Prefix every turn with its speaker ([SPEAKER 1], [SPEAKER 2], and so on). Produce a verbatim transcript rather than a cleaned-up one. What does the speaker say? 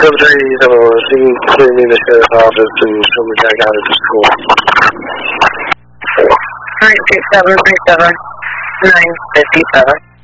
[SPEAKER 1] seven three seven one, so you can clear me in the sheriff's office and show me back out at the school.
[SPEAKER 2] Three six seven three seven nine fifty seven.